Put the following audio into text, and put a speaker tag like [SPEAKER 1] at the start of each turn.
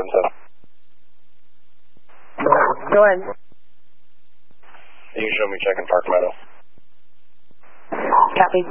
[SPEAKER 1] Go ahead.
[SPEAKER 2] You can show me checking Park Meadow.
[SPEAKER 1] Copy.